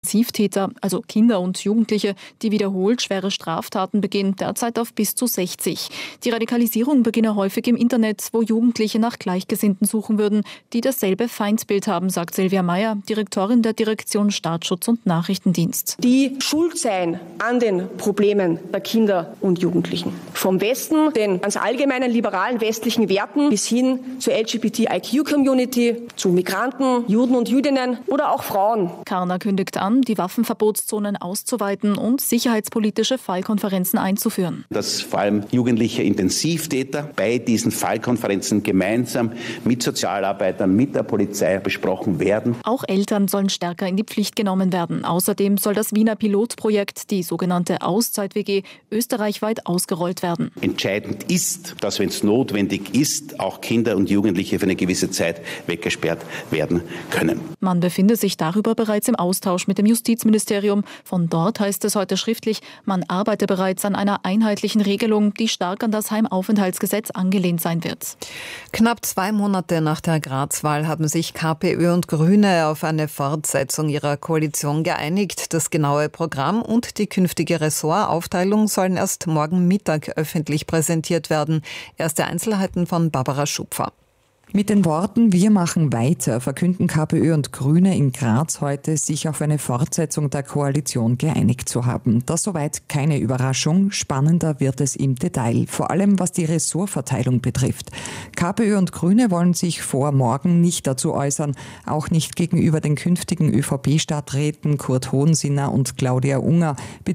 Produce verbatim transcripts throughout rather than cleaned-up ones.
Intensivtäter, also Kinder und Jugendliche, die wiederholt schwere Straftaten begehen, derzeit auf bis zu sechzig. Die Radikalisierung beginne häufig im Internet, wo Jugendliche nach Gleichgesinnten suchen würden, die dasselbe Feindbild haben, sagt Silvia Meyer, Direktorin der Direktion Staatsschutz und Nachrichtendienst. Die schuld sein an den Problemen der Kinder und Jugendlichen. Vom Westen, den ganz allgemeinen liberalen westlichen Werten bis hin zur L G B T I Q-Community, zu Migranten, Juden und Jüdinnen oder auch Frauen. Karner kündigt an, die Waffenverbotszonen auszuweiten und sicherheitspolitische Fallkonferenzen einzuführen. Dass vor allem jugendliche Intensivtäter bei diesen Fallkonferenzen gemeinsam mit Sozialarbeitern, mit der Polizei besprochen werden. Auch Eltern sollen stärker in die Pflicht genommen werden. Außerdem soll das Wiener Pilotprojekt, die sogenannte Auszeit-W G, österreichweit ausgerollt werden. Entscheidend ist, dass, wenn es notwendig ist, auch Kinder und Jugendliche für eine gewisse Zeit weggesperrt werden können. Man befinde sich darüber bereits im Austausch mit dem Justizministerium. Von dort heißt es heute schriftlich, man arbeite bereits an einer einheitlichen Regelung, die stark an das Heimaufenthaltsgesetz angelehnt sein wird. Knapp zwei Monate nach der Graz-Wahl haben sich KPÖ und Grüne auf eine Fortsetzung ihrer Koalition geeinigt. Das genaue Programm und die künftige Ressortaufteilung sollen erst morgen Mittag öffentlich präsentiert werden. Erste Einzelheiten von Barbara Schupfer. Mit den Worten „Wir machen weiter" verkünden KPÖ und Grüne in Graz heute, sich auf eine Fortsetzung der Koalition geeinigt zu haben. Das soweit keine Überraschung. Spannender wird es im Detail, vor allem was die Ressortverteilung betrifft. KPÖ und Grüne wollen sich vor morgen nicht dazu äußern, auch nicht gegenüber den künftigen ÖVP-Stadträten Kurt Hohensinner und Claudia Unger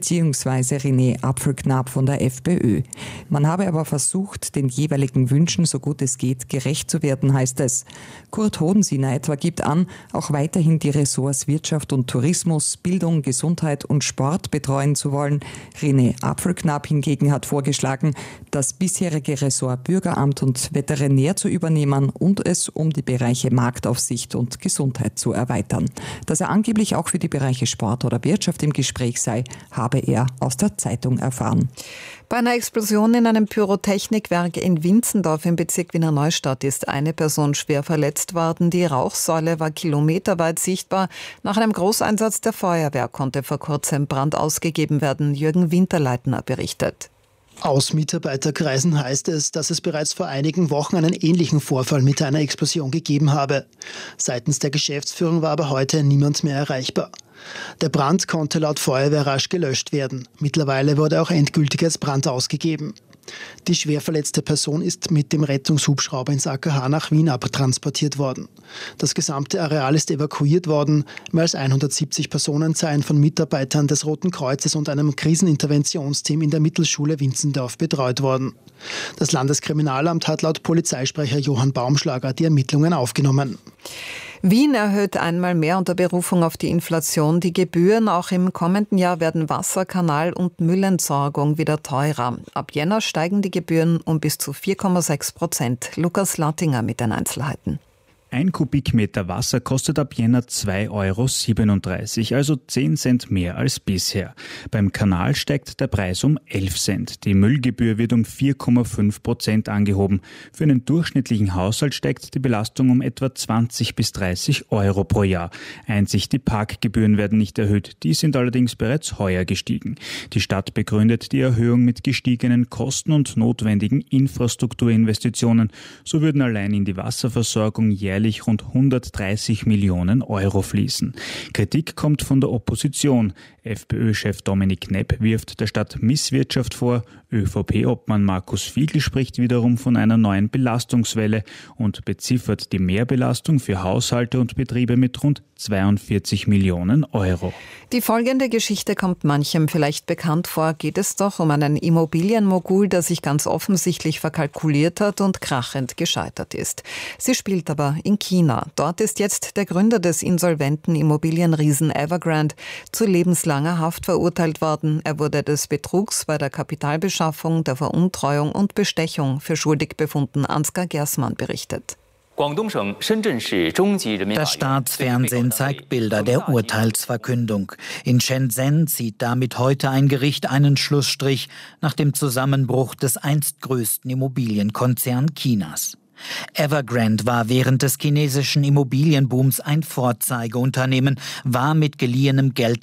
bzw. René Apfelknapp von der FPÖ. Man habe aber versucht, den jeweiligen Wünschen, so gut es geht, gerecht zu werden, heißt es. Kurt Hohensinner etwa gibt an, auch weiterhin die Ressorts Wirtschaft und Tourismus, Bildung, Gesundheit und Sport betreuen zu wollen. René Apfelknapp hingegen hat vorgeschlagen, das bisherige Ressort Bürgeramt und Veterinär zu übernehmen und es um die Bereiche Marktaufsicht und Gesundheit zu erweitern. Dass er angeblich auch für die Bereiche Sport oder Wirtschaft im Gespräch sei, habe er aus der Zeitung erfahren. Bei einer Explosion in einem Pyrotechnikwerk in Winzendorf im Bezirk Wiener Neustadt ist eine Person schwer verletzt worden. Die Rauchsäule war kilometerweit sichtbar. Nach einem Großeinsatz der Feuerwehr konnte vor kurzem Brand ausgegeben werden. Jürgen Winterleitner berichtet. Aus Mitarbeiterkreisen heißt es, dass es bereits vor einigen Wochen einen ähnlichen Vorfall mit einer Explosion gegeben habe. Seitens der Geschäftsführung war aber heute niemand mehr erreichbar. Der Brand konnte laut Feuerwehr rasch gelöscht werden. Mittlerweile wurde auch endgültig als Brand ausgegeben. Die schwer verletzte Person ist mit dem Rettungshubschrauber ins A K H nach Wien abtransportiert worden. Das gesamte Areal ist evakuiert worden. Mehr als hundertsiebzig Personen seien von Mitarbeitern des Roten Kreuzes und einem Kriseninterventionsteam in der Mittelschule Winzendorf betreut worden. Das Landeskriminalamt hat laut Polizeisprecher Johann Baumschlager die Ermittlungen aufgenommen. Wien erhöht einmal mehr unter Berufung auf die Inflation die Gebühren. Auch im kommenden Jahr werden Wasser-, Kanal- und Müllentsorgung wieder teurer. Ab Jänner steigen die Gebühren um bis zu vier Komma sechs Prozent. Lukas Lattinger mit den Einzelheiten. Ein Kubikmeter Wasser kostet ab Jänner zwei Euro siebenunddreißig, also zehn Cent mehr als bisher. Beim Kanal steigt der Preis um elf Cent. Die Müllgebühr wird um vier Komma fünf Prozent angehoben. Für einen durchschnittlichen Haushalt steigt die Belastung um etwa zwanzig bis dreißig Euro pro Jahr. Einzig die Parkgebühren werden nicht erhöht. Die sind allerdings bereits heuer gestiegen. Die Stadt begründet die Erhöhung mit gestiegenen Kosten und notwendigen Infrastrukturinvestitionen. So würden allein in die Wasserversorgung jährlich rund hundertdreißig Millionen Euro fließen. Kritik kommt von der Opposition. FPÖ-Chef Dominik Knepp wirft der Stadt Misswirtschaft vor. ÖVP-Obmann Markus Fiegel spricht wiederum von einer neuen Belastungswelle und beziffert die Mehrbelastung für Haushalte und Betriebe mit rund zweiundvierzig Millionen Euro. Die folgende Geschichte kommt manchem vielleicht bekannt vor. Geht es doch um einen Immobilienmogul, der sich ganz offensichtlich verkalkuliert hat und krachend gescheitert ist. Sie spielt aber in China. Dort ist jetzt der Gründer des insolventen Immobilienriesen Evergrande zu lebenslanger Haft verurteilt worden. Er wurde des Betrugs bei der Kapitalbeschaffung, der Veruntreuung und Bestechung für schuldig befunden. Ansgar Gersmann berichtet. Das Staatsfernsehen zeigt Bilder der Urteilsverkündung. In Shenzhen zieht damit heute ein Gericht einen Schlussstrich nach dem Zusammenbruch des einst größten Immobilienkonzerns Chinas. Evergrande war während des chinesischen Immobilienbooms ein Vorzeigeunternehmen, war mit geliehenem Geld